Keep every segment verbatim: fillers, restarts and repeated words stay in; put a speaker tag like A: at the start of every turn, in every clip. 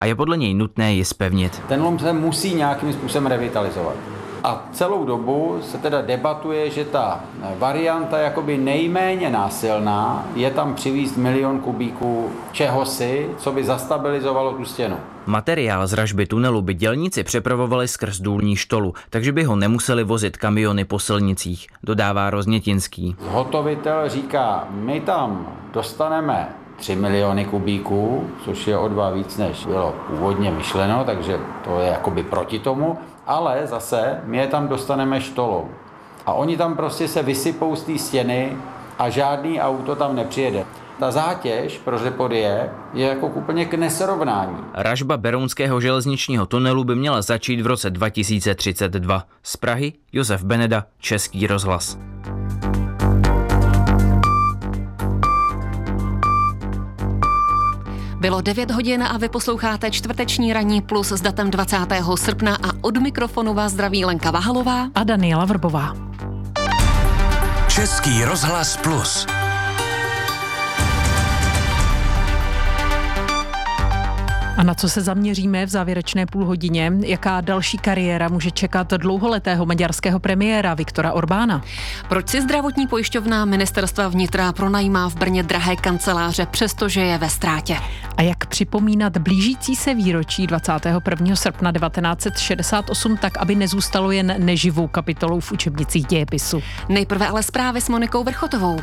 A: a je podle něj nutné ji zpevnit.
B: Ten lom se musí nějakým způsobem revitalizovat. A celou dobu se teda debatuje, že ta varianta jakoby nejméně násilná je tam přivízt milion kubíků čehosi, co by zastabilizovalo tu stěnu.
A: Materiál z ražby tunelu by dělníci přepravovali skrz důlní štolu, takže by ho nemuseli vozit kamiony po silnicích, dodává Roznětinský.
B: Zhotovitel říká, my tam dostaneme tři miliony kubíků, což je o dva víc, než bylo původně myšleno, takže to je jakoby proti tomu, ale zase my je tam dostaneme štolou. A oni tam prostě se vysypou z té stěny a žádný auto tam nepřijede. Ta zátěž pro Řepodie je jako úplně k nesrovnání.
A: Ražba berounského železničního tunelu by měla začít v roce dva tisíce třicet dva. Z Prahy Josef Beneda, Český rozhlas.
C: Bylo devět hodin a vy posloucháte čtvrteční ranní plus s datem dvacátého srpna a od mikrofonu vás zdraví Lenka Vahalová
D: a Daniela Vrbová.
E: Český rozhlas plus.
D: A na co se zaměříme v závěrečné půlhodině? Jaká další kariéra může čekat dlouholetého maďarského premiéra Viktora Orbána?
C: Proč si zdravotní pojišťovna ministerstva vnitra pronajímá v Brně drahé kanceláře, přestože je ve ztrátě?
D: A jak připomínat blížící se výročí dvacátého prvního srpna devatenáct set šedesát osm tak, aby nezůstalo jen neživou kapitolou v učebnicích dějepisu?
C: Nejprve ale zprávy s Monikou Vrchotovou.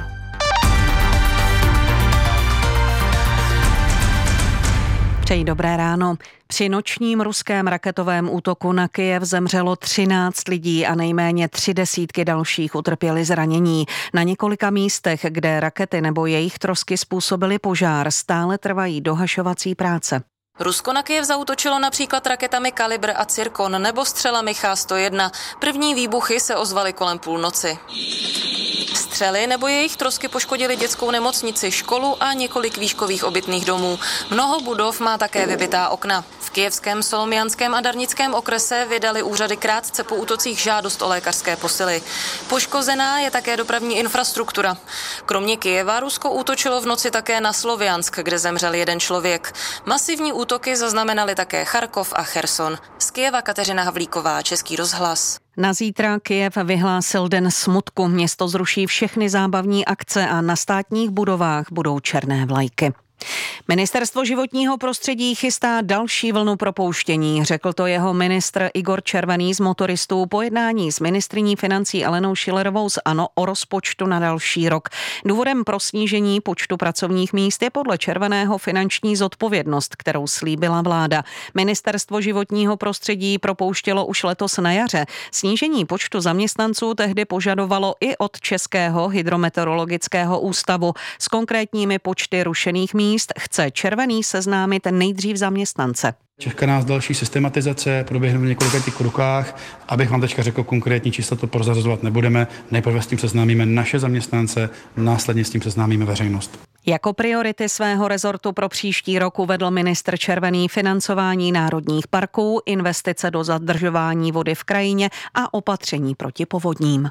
F: Přeji dobré ráno. Při nočním ruském raketovém útoku na Kyjev zemřelo třináct lidí a nejméně tři desítky dalších utrpěli zranění. Na několika místech, kde rakety nebo jejich trosky způsobily požár, stále trvají dohašovací práce.
G: Rusko na Kyjev zaútočilo například raketami Kalibr a Cirkon nebo střelami Ch sto jedna. První výbuchy se ozvaly kolem půlnoci. Střely nebo jejich trosky poškodily dětskou nemocnici, školu a několik výškových obytných domů. Mnoho budov má také vybitá okna. V kyjevském, Solomianském a Darnickém okrese vydali úřady krátce po útocích žádost o lékařské posily. Poškozená je také dopravní infrastruktura. Kromě Kyjeva Rusko útočilo v noci také na Sloviansk, kde zemřel jeden člověk. Masivní útoky zaznamenali také Charkov a Cherson. Z Kyjeva Kateřina Havlíková, Český rozhlas.
F: Na zítra Kyjev vyhlásil den smutku. Město zruší všechny zábavní akce a na státních budovách budou černé vlajky. Ministerstvo životního prostředí chystá další vlnu propouštění, řekl to jeho ministr Igor Červený z motoristů po jednání s ministryní financí Alenou Schillerovou z ANO o rozpočtu na další rok. Důvodem pro snížení počtu pracovních míst je podle Červeného finanční zodpovědnost, kterou slíbila vláda. Ministerstvo životního prostředí propouštělo už letos na jaře. Snížení počtu zaměstnanců tehdy požadovalo i od Českého hydrometeorologického ústavu. S konkrétními počty rušených míst chce Červený seznámit nejdřív zaměstnance.
H: Čeká nás další systematizace, proběhne v několika těch krokách. Abych vám teďka řekl konkrétní čísla, to prozrazovat nebudeme. Nejprve s tím seznámíme naše zaměstnance, následně s tím seznámíme veřejnost.
F: Jako priority svého rezortu pro příští rok uvedl ministr Červený financování národních parků, investice do zadržování vody v krajině a opatření proti povodním.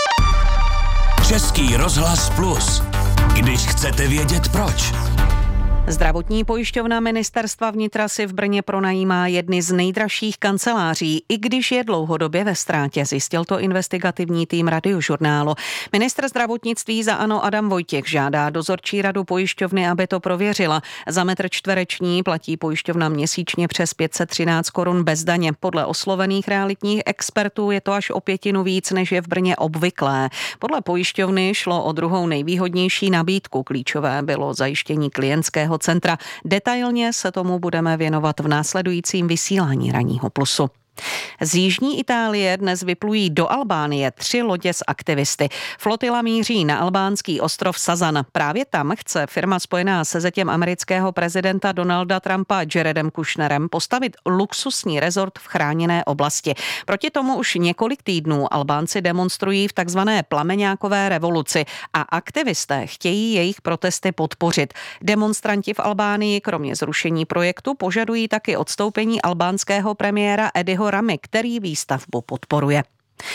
E: Český rozhlas plus. Když chcete vědět proč.
F: Zdravotní pojišťovna ministerstva vnitra si v Brně pronajímá jedny z nejdražších kanceláří, i když je dlouhodobě ve ztrátě, zjistil to investigativní tým Radiožurnálu. Ministr zdravotnictví za ANO Adam Vojtěch žádá dozorčí radu pojišťovny, aby to prověřila. Za metr čtvereční platí pojišťovna měsíčně přes pět set třináct korun bez daně. Podle oslovených realitních expertů je to až o pětinu víc, než je v Brně obvyklé. Podle pojišťovny šlo o druhou nejvýhodnější nabídku. Klíčové bylo zajištění klientského centra. Detailně se tomu budeme věnovat v následujícím vysílání Ranního plusu. Z jižní Itálie dnes vyplují do Albánie tři lodě s aktivisty. Flotila míří na albánský ostrov Sazan. Právě tam chce firma spojená se zetěm amerického prezidenta Donalda Trumpa Jaredem Kushnerem postavit luxusní rezort v chráněné oblasti. Proti tomu už několik týdnů Albánci demonstrují v takzvané plameňákové revoluci a aktivisté chtějí jejich protesty podpořit. Demonstranti v Albánii kromě zrušení projektu požadují taky odstoupení albánského premiéra Edyho Ramy, který výstavbu podporuje.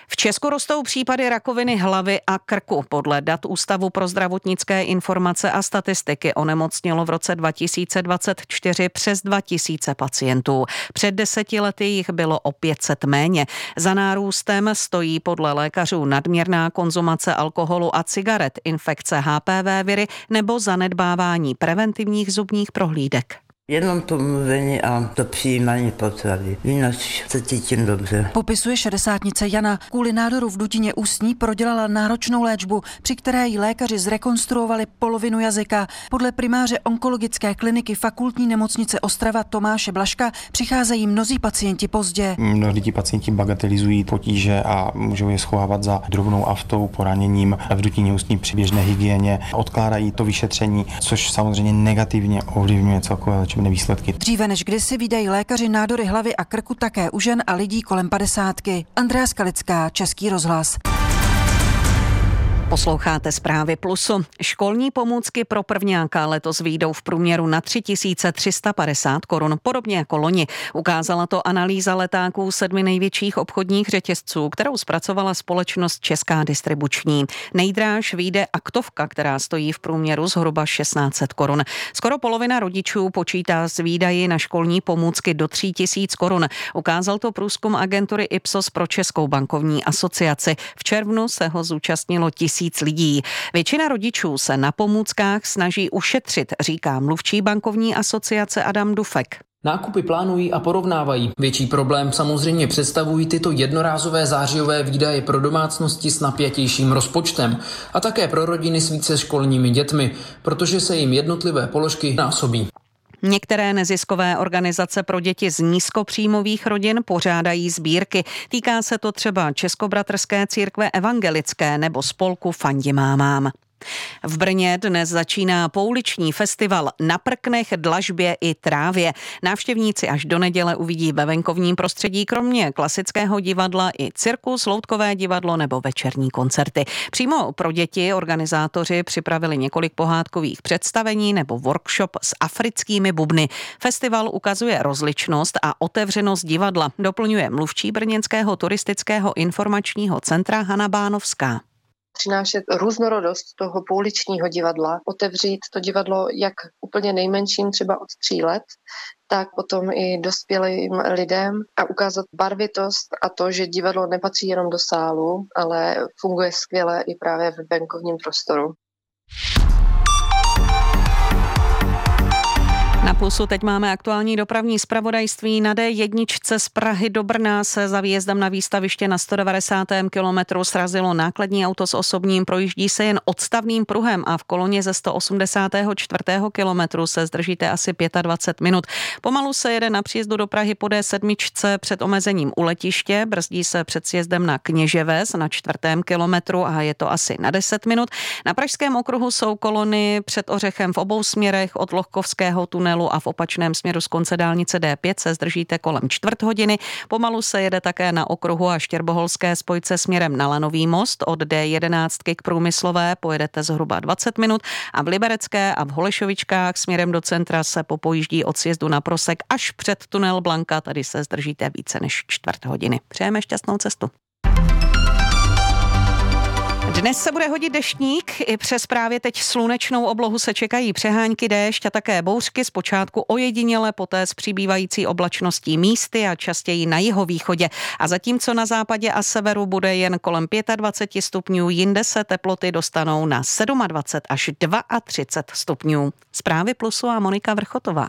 F: V Česku rostou případy rakoviny hlavy a krku. Podle dat Ústavu pro zdravotnické informace a statistiky onemocnělo v roce dva tisíce dvacet čtyři přes dva tisíce pacientů. Před deseti lety jich bylo o pět set méně. Za nárůstem stojí podle lékařů nadměrná konzumace alkoholu a cigaret, infekce H P V viry nebo zanedbávání preventivních zubních prohlídek.
I: Jenom to mluvení a to přijímání potravy. Jinak se cítím dobře.
J: Popisuje šedesátnice Jana. Kvůli nádoru v dutině ústní prodělala náročnou léčbu, při které jí lékaři zrekonstruovali polovinu jazyka. Podle primáře onkologické kliniky Fakultní nemocnice Ostrava Tomáše Blažka přicházejí mnozí pacienti pozdě.
K: Mnohdy ti pacienti bagatelizují potíže a můžou je schovávat za drobnou aftou, poraněním v dutině ústní při běžné hygieně. Odkládají to vyšetření, což samozřejmě negativně ovlivňuje celkové léčebné výsledky.
J: Dříve než kdysi vídají lékaři nádory hlavy a krku také u žen a lidí kolem padesátky. Andrea Skalická, Český rozhlas.
F: Posloucháte Zprávy Plusu. Školní pomůcky pro prvňáka letos vyjdou v průměru na tři tisíce tři sta padesát korun, podobně jako loni. Ukázala to analýza letáků sedmi největších obchodních řetězců, kterou zpracovala společnost Česká distribuční. Nejdráž vyjde aktovka, která stojí v průměru zhruba šestnáct set korun. Skoro polovina rodičů počítá s výdaji na školní pomůcky do tří tisíc korun. Ukázal to průzkum agentury Ipsos pro Českou bankovní asociaci. V červnu se ho zúčastnilo tisíc lidí. Většina rodičů se na pomůckách snaží ušetřit, říká mluvčí bankovní asociace Adam Dufek.
L: Nákupy plánují a porovnávají. Větší problém samozřejmě představují tyto jednorázové zářijové výdaje pro domácnosti s napjatějším rozpočtem a také pro rodiny s více školními dětmi, protože se jim jednotlivé položky násobí.
F: Některé neziskové organizace pro děti z nízkopříjmových rodin pořádají sbírky. Týká se to třeba Českobratrské církve evangelické nebo spolku Fandi mámám. V Brně dnes začíná pouliční festival Na prknech, dlažbě i trávě. Návštěvníci až do neděle uvidí ve venkovním prostředí kromě klasického divadla i cirkus, loutkové divadlo nebo večerní koncerty. Přímo pro děti organizátoři připravili několik pohádkových představení nebo workshop s africkými bubny. Festival ukazuje rozličnost a otevřenost divadla, doplňuje mluvčí brněnského turistického informačního centra Hana Bánovská.
M: Přinášet různorodost toho pouličního divadla, otevřít to divadlo jak úplně nejmenším, třeba od tří let, tak potom i dospělým lidem a ukázat barvitost a to, že divadlo nepatří jenom do sálu, ale funguje skvěle i právě v venkovním prostoru.
F: Na Plusu teď máme aktuální dopravní zpravodajství. Na D jedna z Prahy do Brna se za výjezdem na výstaviště na sto devadesátém kilometru srazilo nákladní auto s osobním, projíždí se jen odstavným pruhem a v koloně ze sto osmdesátého čtvrtého kilometru se zdržíte asi dvacet pět minut. Pomalu se jede na příjezdu do Prahy po D sedm před omezením u letiště, brzdí se před sjezdem na Kněževes na čtvrtém kilometru a je to asi na deset minut. Na pražském okruhu jsou kolony před Ořechem v obou směrech od Lohkovského tunelu a v opačném směru z konce dálnice D pět se zdržíte kolem čtvrt hodiny. Pomalu se jede také na okruhu a štěrboholské spojce směrem na Lanový most. Od D jedenáct k Průmyslové pojedete zhruba dvacet minut a v Liberecké a v Holešovičkách směrem do centra se popojíždí od sjezdu na Prosek až před tunel Blanka. Tady se zdržíte více než čtvrt hodiny. Přejeme šťastnou cestu. Dnes se bude hodit deštník, i přes právě teď slunečnou oblohu se čekají přehánky, déšť a také bouřky, zpočátku ojediněle, poté s přibývající oblačností místy a častěji na jihovýchodě. A zatímco na západě a severu bude jen kolem dvacet pět stupňů, jinde se teploty dostanou na dvacet sedm až třicet dva stupňů. Zprávy Plusu a Monika Vrchotová.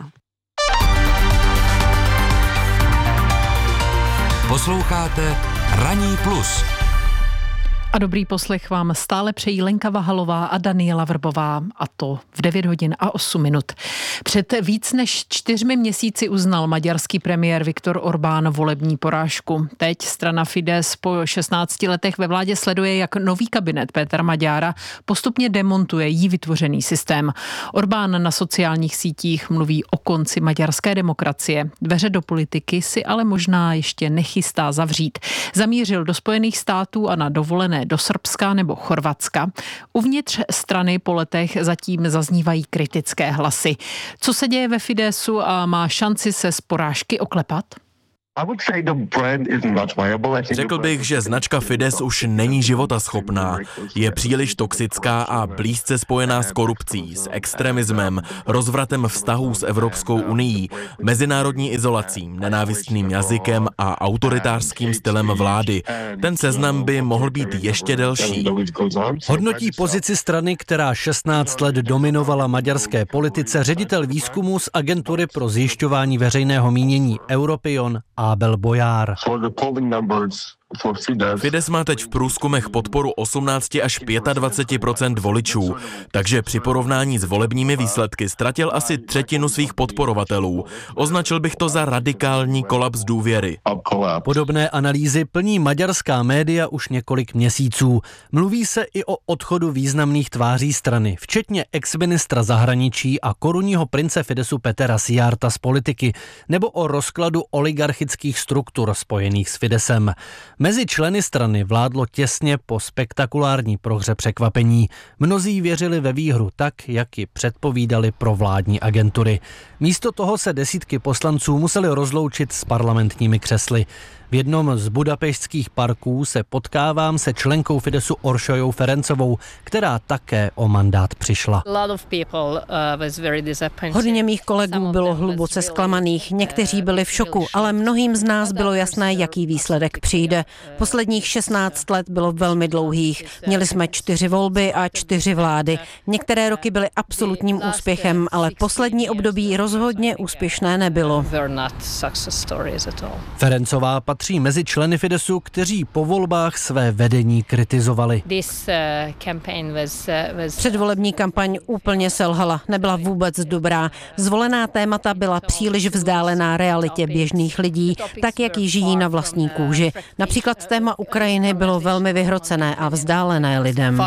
E: Posloucháte Ranní plus.
D: A dobrý poslech vám stále přejí Lenka Vahalová a Daniela Vrbová, a to v devět hodin a osm minut. Před víc než čtyřmi měsíci uznal maďarský premiér Viktor Orbán volební porážku. Teď strana Fidesz po šestnácti letech ve vládě sleduje, jak nový kabinet Pétera Maďára postupně demontuje jí vytvořený systém. Orbán na sociálních sítích mluví o konci maďarské demokracie. Dveře do politiky si ale možná ještě nechystá zavřít. Zamířil do Spojených států a na dovolené do Srbska nebo Chorvatska. Uvnitř strany po letech zatím zaznívají kritické hlasy. Co se děje ve Fideszu a má šanci se z porážky oklepat?
N: Řekl bych, že značka Fidesz už není životaschopná. Je příliš toxická a blízce spojená s korupcí, s extremismem, rozvratem vztahů s Evropskou unií, mezinárodní izolací, nenávistným jazykem a autoritářským stylem vlády. Ten seznam by mohl být ještě delší.
O: Hodnotí pozici strany, která šestnáct let dominovala maďarské politice, ředitel výzkumu z agentury pro zjišťování veřejného mínění Europion Ábel Bojár.
N: Fidesz má teď v průzkumech podporu osmnáct až dvacet pět procent voličů, takže při porovnání s volebními výsledky ztratil asi třetinu svých podporovatelů. Označil bych to za radikální kolaps důvěry.
O: Podobné analýzy plní maďarská média už několik měsíců. Mluví se i o odchodu významných tváří strany, včetně exministra zahraničí a korunního prince Fideszu Petera Szijjárta z politiky, nebo o rozkladu oligarchických struktur spojených s Fideszem. Mezi členy strany vládlo těsně po spektakulární prohře překvapení. Mnozí věřili ve výhru tak, jak ji předpovídali provládní agentury. Místo toho se desítky poslanců museli rozloučit s parlamentními křesly. V jednom z budapešťských parků se potkávám se členkou Fideszu Orsolyou Ferencovou, která také o mandát přišla.
P: Hodně mých kolegů bylo hluboce zklamaných, někteří byli v šoku, ale mnohým z nás bylo jasné, jaký výsledek přijde. Posledních šestnáct let bylo velmi dlouhých. Měli jsme čtyři volby a čtyři vlády. Některé roky byly absolutním úspěchem, ale poslední období rozhodně úspěšné nebylo.
O: Ferencová patří mezi členy Fideszu, kteří po volbách své vedení kritizovali.
P: Předvolební kampaň úplně selhala, nebyla vůbec dobrá. Zvolená témata byla příliš vzdálená realitě běžných lidí, tak jak ji žijí na vlastní kůži. Například téma Ukrajiny bylo velmi vyhrocené a vzdálené lidem.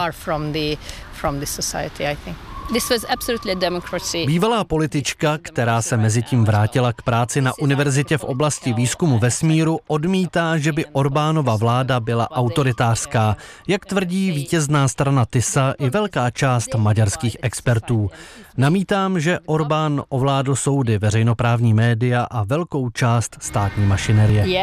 O: Bývalá politička, která se mezitím vrátila k práci na univerzitě v oblasti výzkumu vesmíru, odmítá, že by Orbánova vláda byla autoritářská, jak tvrdí vítězná strana TISA i velká část maďarských expertů. Namítám, že Orbán ovládl soudy, veřejnoprávní média a velkou část státní mašinerie.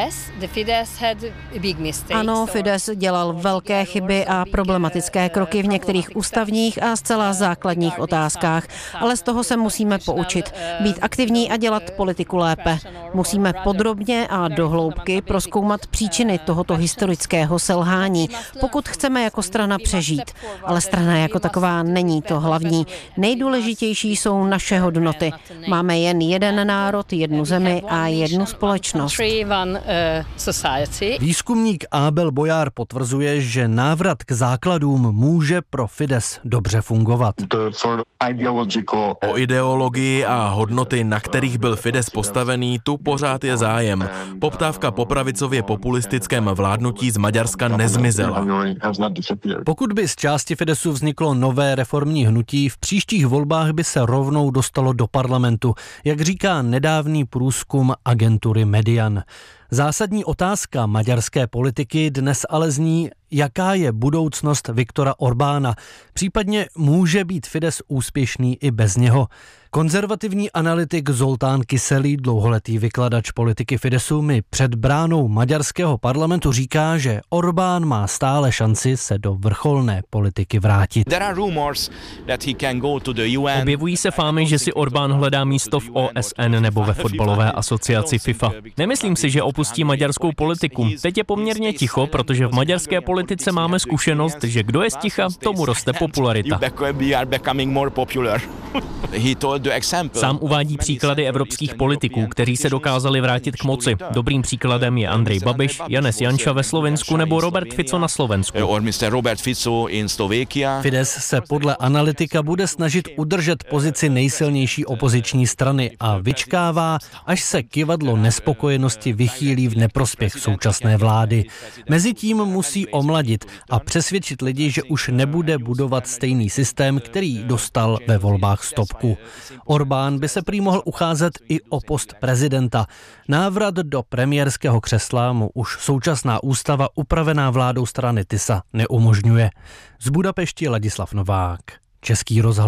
P: Ano, Fidesz dělal velké chyby a problematické kroky v některých ústavních a zcela základních otázkách, ale z toho se musíme poučit. Být aktivní a dělat politiku lépe. Musíme podrobně a do hloubky prozkoumat příčiny tohoto historického selhání, pokud chceme jako strana přežít. Ale strana jako taková není to hlavní. Nejdůležitější jsou naše hodnoty. Máme jen jeden národ, jednu zemi a jednu společnost.
O: Výzkumník Ábel Bojár potvrzuje, že návrat k základům může pro Fidesz dobře fungovat.
N: O ideologii a hodnoty, na kterých byl Fidesz postavený, tu pořád je zájem. Poptávka po pravicově populistickém vládnutí z Maďarska nezmizela.
O: Pokud by z části Fideszu vzniklo nové reformní hnutí, v příštích volbách by se rovnou dostalo do parlamentu, jak říká nedávný průzkum agentury Median. Zásadní otázka maďarské politiky dnes ale zní, jaká je budoucnost Viktora Orbána. Případně může být Fidesz úspěšný i bez něho. Konzervativní analytik Zoltán Kyseli, dlouholetý vykladač politiky Fideszu, mi před bránou maďarského parlamentu říká, že Orbán má stále šanci se do vrcholné politiky vrátit.
Q: Objevují se fámy, že si Orbán hledá místo v O S N nebo ve fotbalové asociaci FIFA. Nemyslím si, že opustí maďarskou politiku. Teď je poměrně ticho, protože v maďarské politice máme zkušenost, že kdo je sticha, tomu roste popularita. Sám uvádí příklady evropských politiků, kteří se dokázali vrátit k moci. Dobrým příkladem je Andrej Babiš, Janez Janša ve Slovinsku nebo Robert Fico na Slovensku.
O: Fidesz se podle analytika bude snažit udržet pozici nejsilnější opoziční strany a vyčkává, až se kyvadlo nespokojenosti vychýlí v neprospěch současné vlády. Mezitím musí omladit a přesvědčit lidi, že už nebude budovat stejný systém, který dostal ve volbách stopku. Orbán by se prý mohl ucházet i o post prezidenta. Návrat do premiérského křesla mu už současná ústava upravená vládou strany TISA neumožňuje. Z Budapešti Ladislav Novák, Český rozhlas.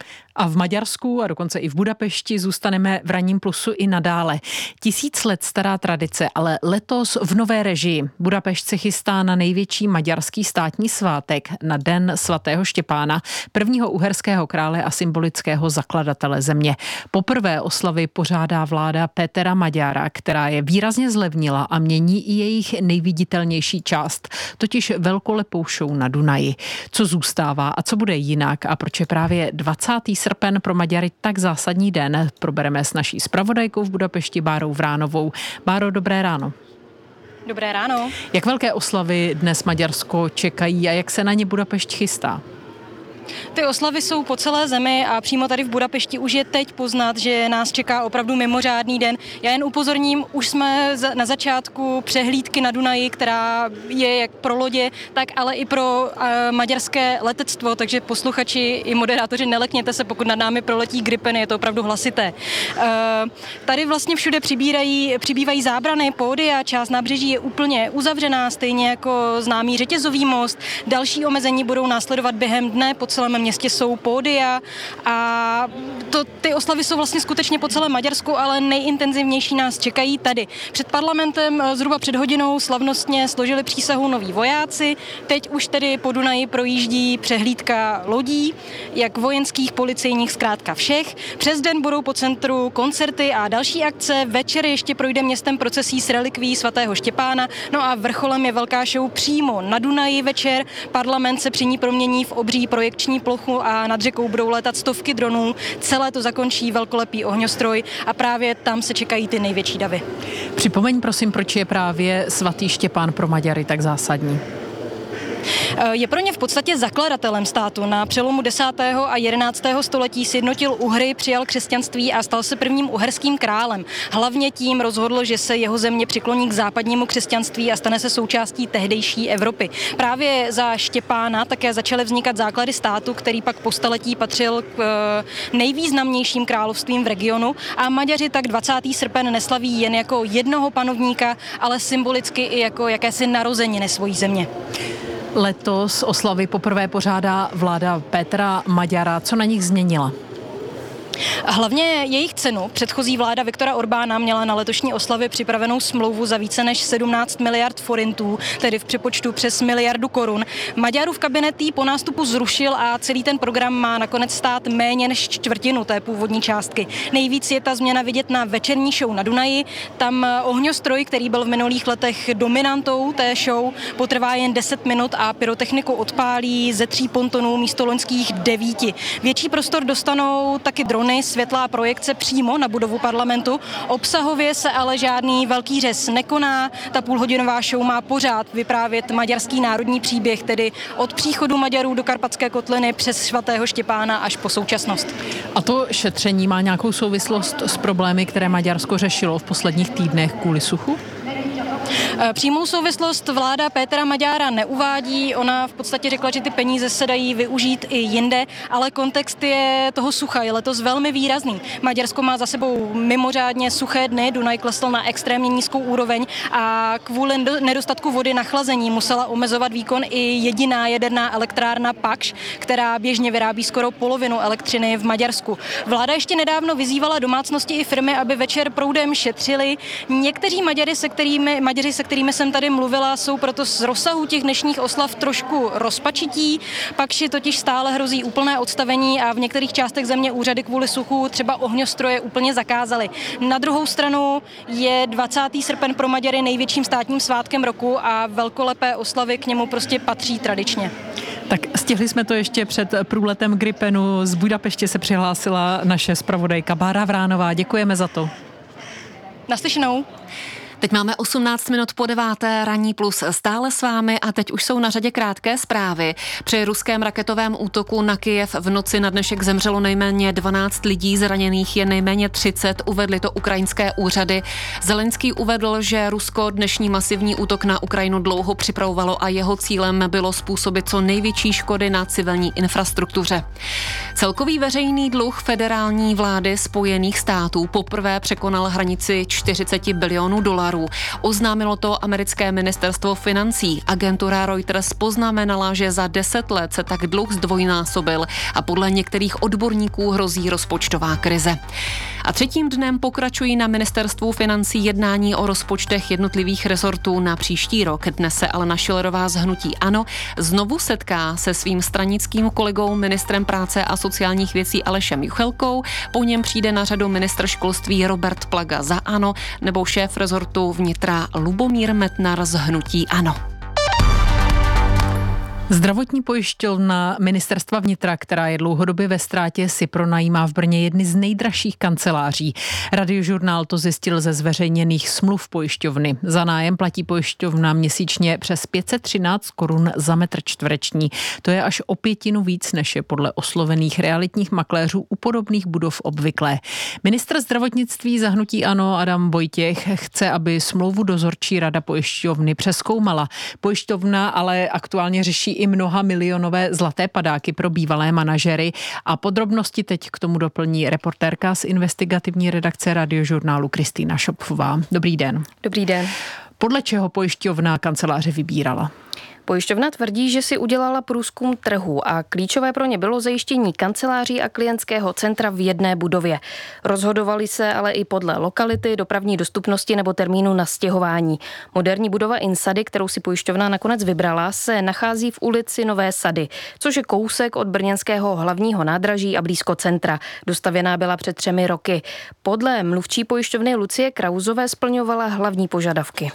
D: A v Maďarsku a dokonce i v Budapešti zůstaneme v ranním plusu i nadále. Tisíc let stará tradice, ale letos v nové režii. Budapešť se chystá na největší maďarský státní svátek, na Den svatého Štěpána, prvního uherského krále a symbolického zakladatele země. Poprvé oslavy pořádá vláda Pétera Magyara, která je výrazně zlevnila a mění i jejich nejviditelnější část, totiž velkolepou show na Dunaji. Co zůstává a co bude jinak a proč je právě dvacátého srpen pro Maďary tak zásadní den, probereme s naší zpravodajkou v Budapešti Bárou Vránovou. Báro, dobré ráno.
R: Dobré ráno.
D: Jak velké oslavy dnes Maďarsko čekají a jak se na ně Budapešť chystá?
R: Ty oslavy jsou po celé zemi a přímo tady v Budapešti už je teď poznat, že nás čeká opravdu mimořádný den. Já jen upozorním, už jsme na začátku přehlídky na Dunaji, která je jak pro lodě, tak ale i pro uh, maďarské letectvo, takže posluchači i moderátoři, nelekněte se, pokud nad námi proletí Gripen, je to opravdu hlasité. Uh, tady vlastně všude přibírají, přibývají zábrany, pódia, část nábřeží je úplně uzavřená, stejně jako známý řetězový most. Další omezení budou následovat během dne, po celém městě jsou pódia a to, ty oslavy jsou vlastně skutečně po celém Maďarsku, ale nejintenzivnější nás čekají tady. Před parlamentem zhruba před hodinou slavnostně složili přísahu noví vojáci, teď už tedy po Dunaji projíždí přehlídka lodí, jak vojenských, policejních, zkrátka všech. Přes den budou po centru koncerty a další akce, večer ještě projde městem procesí s relikví svatého Štěpána, no a vrcholem je velká show přímo na Dunaji večer. Parlament se při ní promění v obří projekční plochu a nad řekou budou letat stovky dronů. Celé to zakončí velkolepý ohňostroj a právě tam se čekají ty největší davy.
D: Připomeň prosím, proč je právě svatý Štěpán pro Maďary tak zásadní.
R: Je pro ně v podstatě zakladatelem státu. Na přelomu desátého a jedenáctého století sjednotil Uhry, přijal křesťanství a stal se prvním uherským králem. Hlavně tím rozhodl, že se jeho země přikloní k západnímu křesťanství a stane se součástí tehdejší Evropy. Právě za Štěpána také začaly vznikat základy státu, který pak po staletí patřil k nejvýznamnějším královstvím v regionu a Maďaři tak dvacátého srpen neslaví jen jako jednoho panovníka, ale symbolicky i jako jakési narozeniny svojí země.
D: Letos oslavy poprvé pořádá vláda Pétera Magyara. Co na nich změnila?
R: Hlavně jejich cenu. Předchozí vláda Viktora Orbána měla na letošní oslavy připravenou smlouvu za více než sedmnáct miliard forintů, tedy v přepočtu přes miliardu korun. Maďarův kabinet jí po nástupu zrušil a celý ten program má nakonec stát méně než čtvrtinu té původní částky. Nejvíc je ta změna vidět na večerní show na Dunaji. Tam ohňostroj, který byl v minulých letech dominantou té show, potrvá jen deset minut a pyrotechniku odpálí ze tří pontonů místo loňských devíti. Větší prostor dostanou taky drony, světlá projekce přímo na budovu parlamentu. Obsahově se ale žádný velký řez nekoná. Ta půlhodinová show má pořád vyprávět maďarský národní příběh, tedy od příchodu Maďarů do Karpatské kotliny přes svatého Štěpána až po současnost.
D: A to šetření má nějakou souvislost s problémy, které Maďarsko řešilo v posledních týdnech kvůli suchu?
R: Přímou souvislost vláda Pétera Magyara neuvádí, ona v podstatě řekla, že ty peníze se dají využít i jinde, ale kontext je toho sucha je letos velmi výrazný. Maďarsko má za sebou mimořádně suché dny, Dunaj klesl na extrémně nízkou úroveň a kvůli nedostatku vody na chlazení musela omezovat výkon i jediná jaderná elektrárna Pakš, která běžně vyrábí skoro polovinu elektřiny v Maďarsku. Vláda ještě nedávno vyzývala domácnosti i firmy, aby večer proudem šetřili. Někteří Maďaři, se kterými Maďaři, se kterými jsem tady mluvila, jsou proto z rozsahu těch dnešních oslav trošku rozpačití. Pakši totiž stále hrozí úplné odstavení a v některých částech země úřady kvůli suchu třeba ohňostroje úplně zakázaly. Na druhou stranu je dvacátého srpen pro Maďary největším státním svátkem roku a velkolepé oslavy k němu prostě patří tradičně.
D: Tak stihli jsme to ještě před průletem Gripenu. Z Budapeště se přihlásila naše zpravodajka Bára Vránová. Děkujeme za to.
R: Naslyšenou.
C: Teď máme osmnáct minut po deváté, ranní plus stále s vámi a teď už jsou na řadě krátké zprávy. Při ruském raketovém útoku na Kyjev v noci na dnešek zemřelo nejméně dvanáct lidí, zraněných je nejméně třicet, uvedly to ukrajinské úřady. Zelenský uvedl, že Rusko dnešní masivní útok na Ukrajinu dlouho připravovalo a jeho cílem bylo způsobit co největší škody na civilní infrastruktuře. Celkový veřejný dluh federální vlády Spojených států poprvé překonal hranici čtyřicet bilionů dolarů. dolarů. Oznámilo to americké ministerstvo financí. Agentura Reuters poznamenala, že za deset let se tak dluh zdvojnásobil a podle některých odborníků hrozí rozpočtová krize. A třetím dnem pokračují na ministerstvu financí jednání o rozpočtech jednotlivých rezortů na příští rok. Dnes se Alena Schillerová z hnutí ANO znovu setká se svým stranickým kolegou ministrem práce a sociálních věcí Alešem Juchelkou. Po něm přijde na řadu ministr školství Robert Plaga za ANO nebo šéf rezortu vnitra Lubomír Metnar z hnutí ANO.
D: Zdravotní pojišťovna ministerstva vnitra, která je dlouhodobě ve ztrátě, si pronajímá v Brně jedny z nejdražších kanceláří. Radiožurnál to zjistil ze zveřejněných smluv pojišťovny. Za nájem platí pojišťovna měsíčně přes pět set třináct korun za metr čtvereční. To je až o pětinu víc, než je podle oslovených realitních makléřů u podobných budov obvyklé. Ministr zdravotnictví za hnutí ANO Adam Vojtěch chce, aby smlouvu dozorčí rada pojišťovny přezkoumala. Pojišťovna ale aktuálně řeší i mnoha milionové zlaté padáky pro bývalé manažery a podrobnosti teď k tomu doplní reportérka z investigativní redakce Radiožurnálu Kristýna Šopfová. Dobrý den.
S: Dobrý den.
D: Podle čeho pojišťovna kanceláře vybírala?
S: Pojišťovna tvrdí, že si udělala průzkum trhu a klíčové pro ně bylo zajištění kanceláří a klientského centra v jedné budově. Rozhodovali se ale i podle lokality, dopravní dostupnosti nebo termínu nastěhování. Moderní budova Insady, kterou si pojišťovna nakonec vybrala, se nachází v ulici Nové Sady, což je kousek od brněnského hlavního nádraží a blízko centra. Dostavěná byla před třemi roky. Podle mluvčí pojišťovny Lucie Krauzové splňovala hlavní požadavky.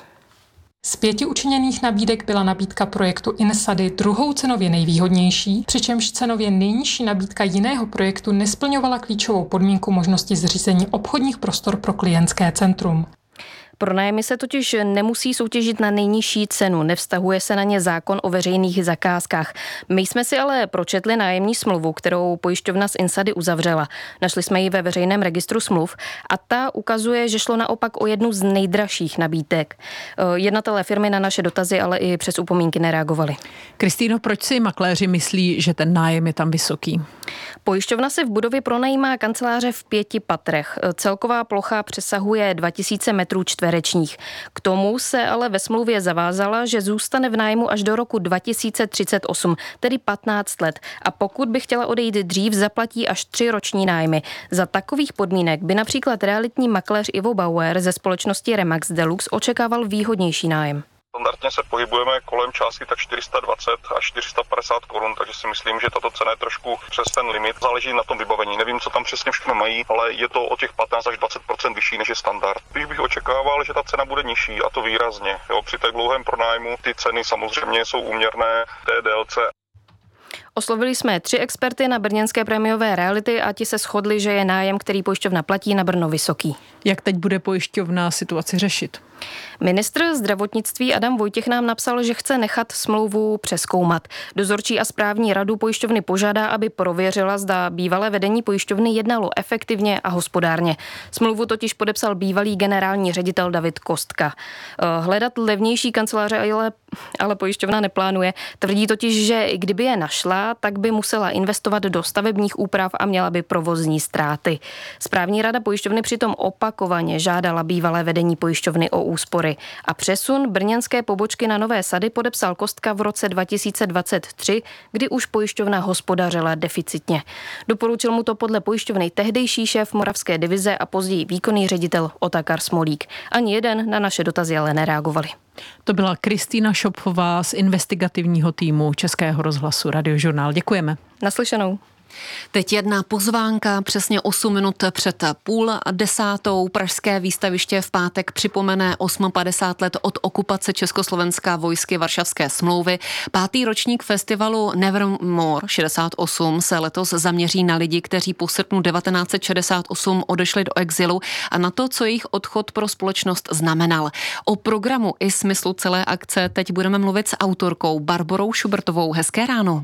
T: Z pěti učiněných nabídek byla nabídka projektu Insady druhou cenově nejvýhodnější, přičemž cenově nejnižší nabídka jiného projektu nesplňovala klíčovou podmínku možnosti zřízení obchodních prostor pro klientské centrum.
S: Pronájmy se totiž nemusí soutěžit na nejnižší cenu, nevztahuje se na ně zákon o veřejných zakázkách. My jsme si ale pročetli nájemní smlouvu, kterou pojišťovna z Insady uzavřela. Našli jsme ji ve veřejném registru smluv a ta ukazuje, že šlo naopak o jednu z nejdražších nabídek. Jednatelé firmy na naše dotazy ale i přes upomínky nereagovali.
D: Kristýno, proč si makléři myslí, že ten nájem je tam vysoký?
S: Pojišťovna si v budově pronajímá kanceláře v pěti patrech. Celková plocha přesahuje dva tisíce metrů čtverečních. K tomu se ale ve smlouvě zavázala, že zůstane v nájmu až do roku dva tisíce třicet osm, tedy patnáct let. A pokud by chtěla odejít dřív, zaplatí až tři roční nájmy. Za takových podmínek by například realitní makléř Ivo Bauer ze společnosti Remax Deluxe očekával výhodnější nájem.
U: Standardně se pohybujeme kolem částky tak čtyři sta dvacet až čtyři sta padesát korun, takže si myslím, že tato cena je trošku přes ten limit. Záleží na tom vybavení. Nevím, co tam přesně všechno mají, ale je to o těch patnáct až dvacet procent vyšší, než je standard. Když bych očekával, že ta cena bude nižší, a to výrazně. Jo, při tak dlouhém pronájmu ty ceny samozřejmě jsou úměrné té délce.
S: Oslovili jsme tři experty na brněnské prémiové reality a ti se shodli, že je nájem, který pojišťovna platí, na Brno vysoký.
D: Jak teď bude pojišťovna situaci řešit?
S: Ministr zdravotnictví Adam Vojtěch nám napsal, že chce nechat smlouvu přezkoumat. Dozorčí a správní radu pojišťovny požádá, aby prověřila, zda bývalé vedení pojišťovny jednalo efektivně a hospodárně. Smlouvu totiž podepsal bývalý generální ředitel David Kostka. Hledat levnější kanceláře ale, ale pojišťovna neplánuje. Tvrdí totiž, že i kdyby je našla, tak by musela investovat do stavebních úprav a měla by provozní ztráty. Správní rada pojišťovny přitom opakovaně žádala bývalé vedení pojišťovny o úspory a přesun brněnské pobočky na Nové Sady podepsal Kostka v roce dva tisíce dvacet tři, kdy už pojišťovna hospodařila deficitně. Doporučil mu to podle pojišťovny tehdejší šéf moravské divize a později výkonný ředitel Otakar Smolík. Ani jeden na naše dotazy ale nereagovali.
D: To byla Kristýna Šopfová z investigativního týmu Českého rozhlasu Radiožurnál. Děkujeme.
S: Naslyšenou.
C: Teď jedna pozvánka, přesně osm minut před půl desátou. Pražské výstaviště v pátek připomene padesát osm let od okupace Československa vojsky Varšavské smlouvy. Pátý ročník festivalu Nevermore šedesát osm se letos zaměří na lidi, kteří po srpnu devatenáct set šedesát osm odešli do exilu a na to, co jejich odchod pro společnost znamenal. O programu i smyslu celé akce teď budeme mluvit s autorkou Barborou Šubertovou. Hezké ráno.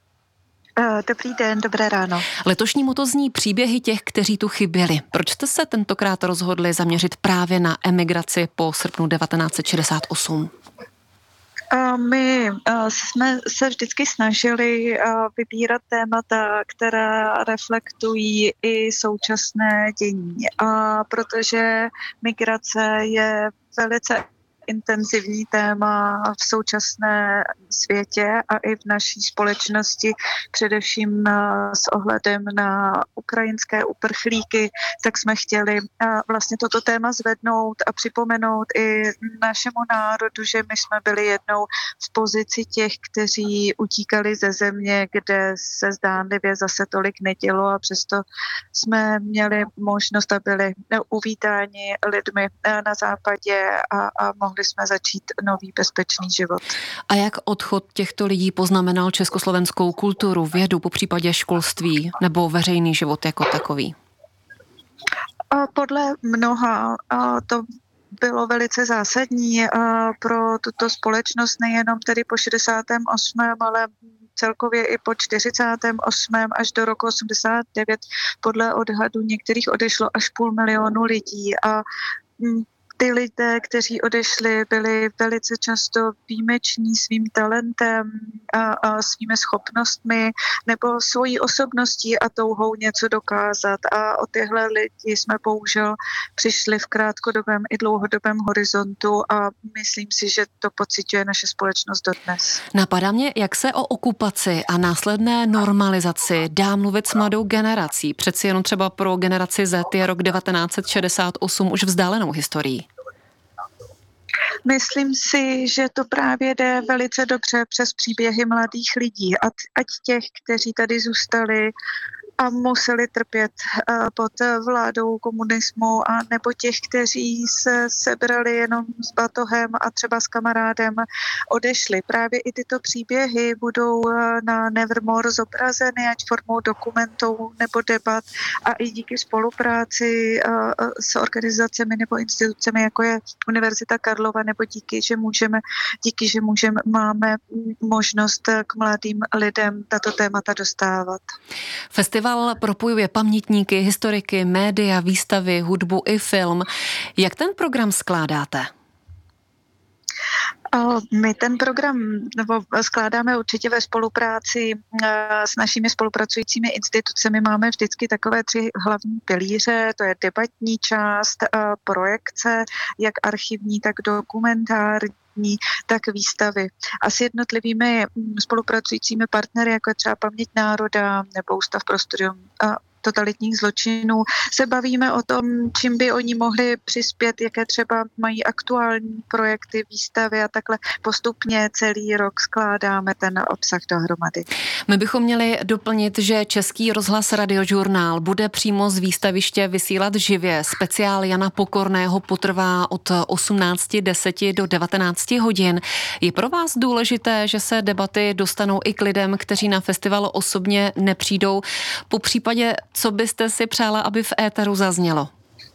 V: Dobrý den, dobré ráno.
C: Letošní moto zní příběhy těch, kteří tu chyběli. Proč jste se tentokrát rozhodli zaměřit právě na emigraci po srpnu devatenáct set šedesát osm?
V: My jsme se vždycky snažili vybírat témata, která reflektují i současné dění. A protože migrace je velice intenzivní téma v současné světě a i v naší společnosti, především s ohledem na ukrajinské uprchlíky, tak jsme chtěli vlastně toto téma zvednout a připomenout i našemu národu, že my jsme byli jednou v pozici těch, kteří utíkali ze země, kde se zdánlivě zase tolik nedělo a přesto jsme měli možnost a byli uvítáni lidmi na západě a, a mohli jsme začít nový bezpečný život.
C: A jak odchod těchto lidí poznamenal československou kulturu, vědu, popřípadě školství nebo veřejný život jako takový?
V: A podle mnoha a to bylo velice zásadní pro tuto společnost, nejenom tedy po šedesátém osmém ale celkově i po čtyřicátém osmém až do roku osmdesát devět. Podle odhadu některých odešlo až půl milionu lidí a ty lidé, kteří odešli, byli velice často výjimeční svým talentem a, a svými schopnostmi nebo svojí osobností a touhou něco dokázat. A o tyhle lidi jsme bohužel přišli v krátkodobém i dlouhodobém horizontu a myslím si, že to pociťuje naše společnost dodnes.
C: Napadá mě, jak se o okupaci a následné normalizaci dá mluvit s mladou generací. Přeci jenom třeba pro generaci Z je rok devatenáct set šedesát osm už vzdálenou historií.
V: Myslím si, že to právě jde velice dobře přes příběhy mladých lidí, ať, ať těch, kteří tady zůstali a museli trpět pod vládou komunismu, a nebo těch, kteří se sebrali jenom s batohem a třeba s kamarádem odešli. Právě i tyto příběhy budou na Nevermore zobrazeny, ať formou dokumentů nebo debat, a i díky spolupráci s organizacemi nebo institucemi, jako je Univerzita Karlova, nebo díky, že můžeme, díky, že můžeme, máme možnost k mladým lidem tato témata dostávat.
C: Festival propojuje pamětníky, historiky, média, výstavy, hudbu i film. Jak ten program skládáte?
V: My ten program nebo skládáme určitě ve spolupráci s našimi spolupracujícími institucemi. Máme vždycky takové tři hlavní pilíře, to je debatní část, projekce, jak archivní, tak dokumentární, tak výstavy. A s jednotlivými spolupracujícími partnery, jako je třeba Paměť národa nebo Ústav pro studium totalitních zločinů, se bavíme o tom, čím by oni mohli přispět, jaké třeba mají aktuální projekty, výstavy, a takhle postupně celý rok skládáme ten obsah dohromady.
C: My bychom měli doplnit, že Český rozhlas Radiožurnál bude přímo z výstaviště vysílat živě. Speciál Jana Pokorného potrvá od osmnáct deset do devatenáct hodin. Je pro vás důležité, že se debaty dostanou i k lidem, kteří na festival osobně nepřijdou? Po případě, co byste si přála, aby v éteru zaznělo?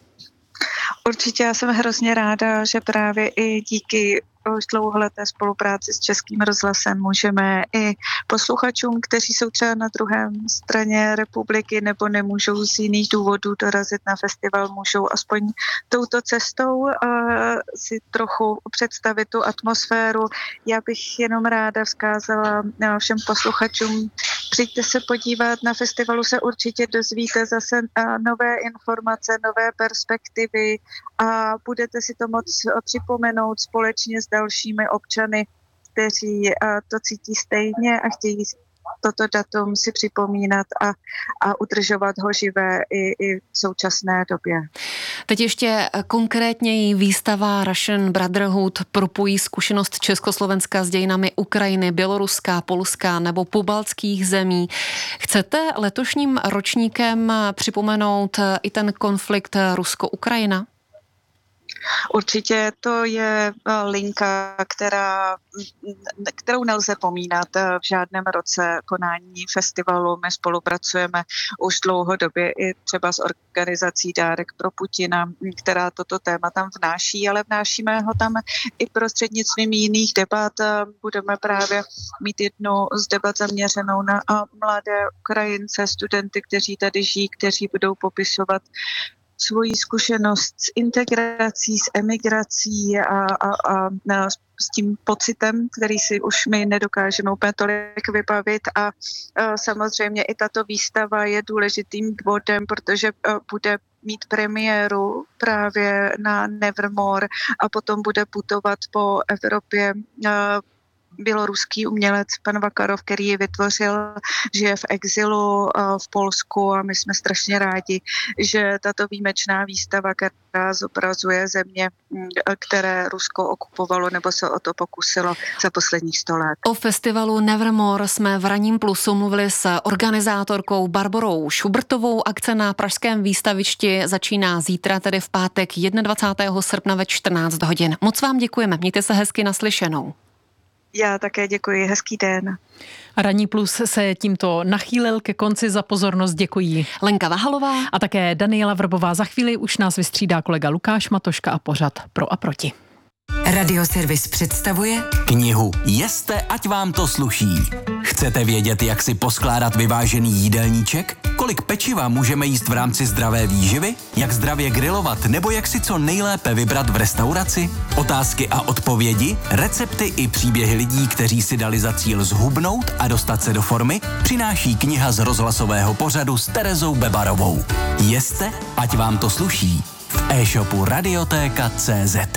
V: Určitě, já jsem hrozně ráda, že právě i díky už dlouholeté spolupráci s Českým rozhlasem můžeme i posluchačům, kteří jsou třeba na druhé straně republiky nebo nemůžou z jiných důvodů dorazit na festival, můžou aspoň touto cestou uh, si trochu představit tu atmosféru. Já bych jenom ráda vzkázala uh, všem posluchačům, přijďte se podívat, na festivalu se určitě dozvíte zase uh, nové informace, nové perspektivy a budete si to moc připomenout společně s dalšími občany, kteří to cítí stejně a chtějí toto datum si připomínat a, a udržovat ho živé i, i v současné době.
C: Teď ještě konkrétněji výstava Russian Brotherhood propojí zkušenost Československa s dějinami Ukrajiny, Běloruska, Polska nebo pobaltských zemí. Chcete letošním ročníkem připomenout i ten konflikt Rusko-Ukrajina?
V: Určitě to je linka, která, kterou nelze pomínat v žádném roce konání festivalu. My spolupracujeme už dlouhodobě i třeba s organizací Dárek pro Putina, která toto téma tam vnáší, ale vnášíme ho tam i prostřednictvím jiných debat. Budeme právě mít jednu z debat zaměřenou na mladé Ukrajince, studenty, kteří tady žijí, kteří budou popisovat svoji zkušenost s integrací, s emigrací a, a, a, a s tím pocitem, který si už my nedokážeme úplně tolik vybavit a, a samozřejmě i tato výstava je důležitým bodem, protože bude mít premiéru právě na Nevermore a potom bude putovat po Evropě běloruský umělec pan Vakarov, který ji vytvořil, žije v exilu v Polsku a my jsme strašně rádi, že tato výjimečná výstava, která zobrazuje země, které Rusko okupovalo nebo se o to pokusilo za posledních sto let.
C: O festivalu Nevermore jsme v Ranním plusu mluvili s organizátorkou Barborou Šubrtovou. Akce na pražském výstavišti začíná zítra, tedy v pátek dvacátého prvního srpna ve čtrnáct hodin. Moc vám děkujeme, mějte se hezky, naslyšenou.
V: Já také děkuji, hezký den.
D: Ranní plus se tímto nachýlil ke konci, za pozornost děkují
C: Lenka Vahalová
D: a také Daniela Vrbová. Za chvíli už nás vystřídá kolega Lukáš Matoška a pořad Pro a proti.
A: Radioservis představuje
E: knihu Jeste, ať vám to sluší. Chcete vědět, jak si poskládat vyvážený jídelníček? Kolik pečiva můžeme jíst v rámci zdravé výživy? Jak zdravě grilovat nebo jak si co nejlépe vybrat v restauraci? Otázky a odpovědi, recepty i příběhy lidí, kteří si dali za cíl zhubnout a dostat se do formy, přináší kniha z rozhlasového pořadu s Terezou Bebarovou. Jeste, ať vám to sluší. V e-shopu radiotéka tečka cé zet.